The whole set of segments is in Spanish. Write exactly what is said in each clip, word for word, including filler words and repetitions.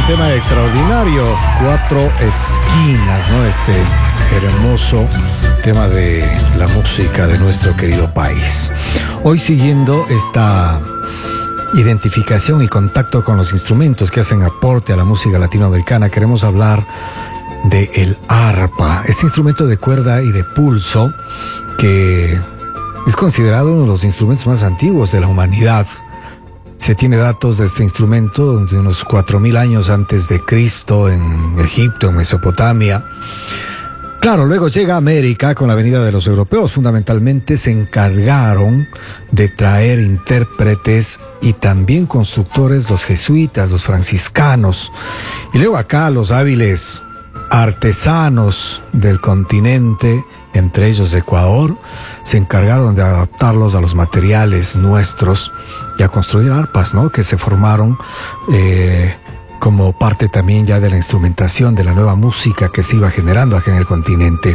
tema extraordinario, Cuatro Esquinas, ¿no? Este hermoso tema de la música de nuestro querido país. Hoy, siguiendo esta identificación y contacto con los instrumentos que hacen aporte a la música latinoamericana, queremos hablar de el arpa, este instrumento de cuerda y de pulso que es considerado uno de los instrumentos más antiguos de la humanidad. Se tiene datos de este instrumento de unos cuatro mil años antes de Cristo en Egipto, en Mesopotamia. Claro, luego llega a América con la venida de los europeos. Fundamentalmente se encargaron de traer intérpretes y también constructores, los jesuitas, los franciscanos. Y luego acá los hábiles artesanos del continente, entre ellos de Ecuador, se encargaron de adaptarlos a los materiales nuestros y a construir arpas, ¿no? Que se formaron eh, como parte también ya de la instrumentación de la nueva música que se iba generando acá en el continente.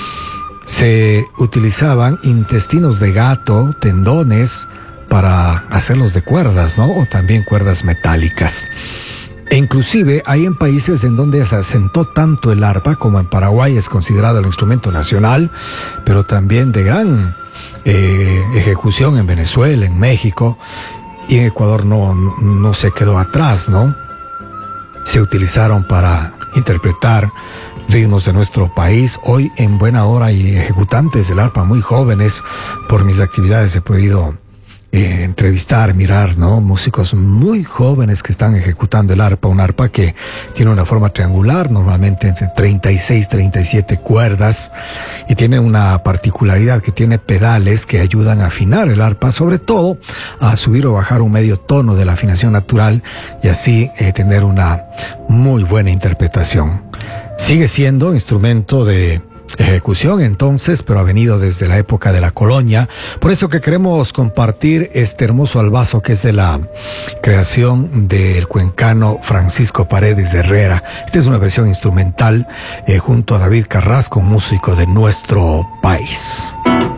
Se utilizaban intestinos de gato, tendones, para hacerlos de cuerdas, ¿no? O también cuerdas metálicas. E inclusive hay en países en donde se asentó tanto el arpa, como en Paraguay es considerado el instrumento nacional, pero también de gran eh, ejecución en Venezuela, en México, y en Ecuador no, no se quedó atrás, ¿no? Se utilizaron para interpretar ritmos de nuestro país. Hoy en buena hora hay ejecutantes del arpa muy jóvenes. Por mis actividades he podido Eh, entrevistar, mirar, ¿no? Músicos muy jóvenes que están ejecutando el arpa, un arpa que tiene una forma triangular, normalmente entre treinta y seis, treinta y siete cuerdas, y tiene una particularidad que tiene pedales que ayudan a afinar el arpa, sobre todo a subir o bajar un medio tono de la afinación natural y así eh, tener una muy buena interpretación. Sigue siendo instrumento de ejecución entonces, pero ha venido desde la época de la colonia. Por eso que queremos compartir este hermoso albazo que es de la creación del cuencano Francisco Paredes Herrera. Esta es una versión instrumental eh, junto a David Carrasco, músico de nuestro país.